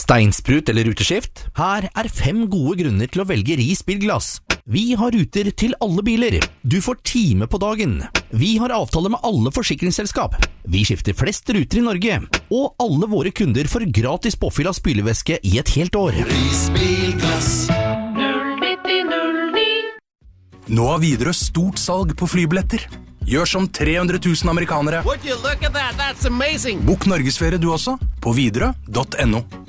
Steinsprut eller ruteskift? Her 5 gode grunner til å velge Ris bilglass. Vi har ruter til alle biler. Du får time på dagen. Vi har avtale med alle forsikringsselskap. Vi skifter flest ruter i Norge. Og alle våre kunder får gratis påfyll av spylevæske i et helt år. Ris bilglass 09009. Nå har Widerøe stort salg på flybilletter. Gjør som 300 000 amerikanere. Would you look at that? That's amazing. Bokk Norgesferie du også, på widerøe.no.